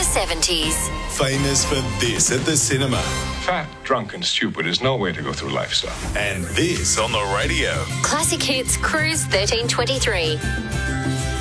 70s. Famous for this at the cinema. Fat, drunk and stupid is no way to go through life, son. And this on the radio. Classic Hits Cruise 1323.